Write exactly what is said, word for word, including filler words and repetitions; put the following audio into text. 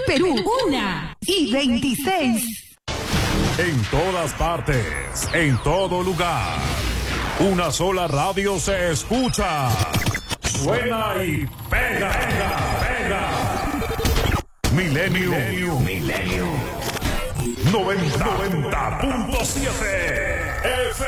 Perú, una y veintiséis. En todas partes, en todo lugar. Una sola radio se escucha. Suena y pega, pega, pega. Milenio, Milenio, Milenio. noventa punto siete F